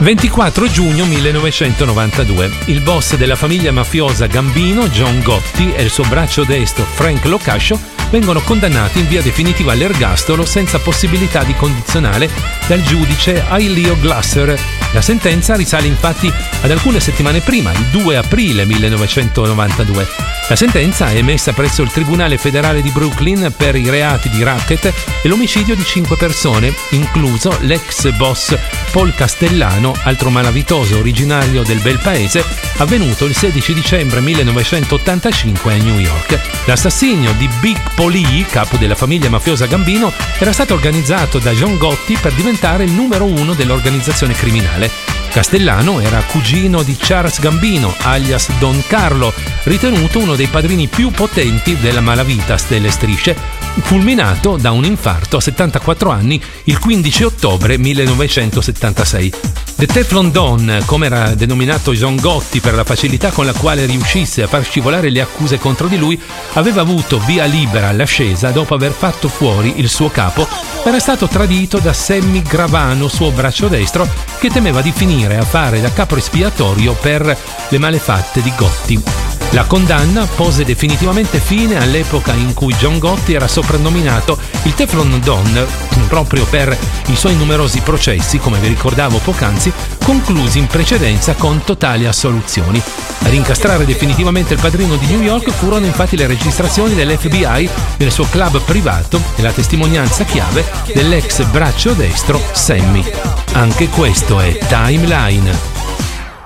24 giugno 1992. Il boss della famiglia mafiosa Gambino, John Gotti, e il suo braccio destro, Frank Locascio, vengono condannati in via definitiva all'ergastolo senza possibilità di condizionale dal giudice Ailio Glasser. La sentenza risale infatti ad alcune settimane prima, il 2 aprile 1992. La sentenza è emessa presso il Tribunale federale di Brooklyn per i reati di racket e l'omicidio di 5 persone, incluso l'ex boss Paul Castellano, altro malavitoso originario del bel paese, avvenuto il 16 dicembre 1985 a New York. L'assassinio di Big Paulie, capo della famiglia mafiosa Gambino, era stato organizzato da John Gotti per diventare il numero 1 dell'organizzazione criminale. Castellano era cugino di Charles Gambino, alias Don Carlo, ritenuto uno dei padrini più potenti della malavita delle strisce, fulminato da un infarto a 74 anni il 15 ottobre 1976. The Teflon Don, come era denominato John Gotti per la facilità con la quale riuscisse a far scivolare le accuse contro di lui, aveva avuto via libera all'ascesa dopo aver fatto fuori il suo capo. Era stato tradito da Sammy Gravano, suo braccio destro, che temeva di finire a fare da capo espiatorio per le malefatte di Gotti. La condanna pose definitivamente fine all'epoca in cui John Gotti era soprannominato il Teflon Don, proprio per i suoi numerosi processi, come vi ricordavo poc'anzi, conclusi in precedenza con totali assoluzioni. Ad incastrare definitivamente il padrino di New York furono infatti le registrazioni dell'FBI nel suo club privato e la testimonianza chiave dell'ex braccio destro Sammy. Anche questo è Timeline.